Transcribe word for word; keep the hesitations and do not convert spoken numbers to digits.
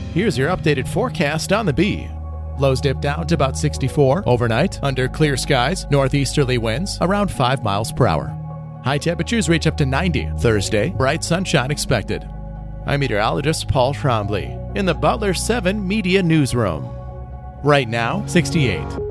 Here's your updated forecast on the Bee. Lows dip down to about sixty-four overnight under clear skies, northeasterly winds around five miles per hour. High temperatures reach up to ninety Thursday, bright sunshine expected. I'm meteorologist Paul Trombley in the Butler seven Media Newsroom. Right now, sixty-eight.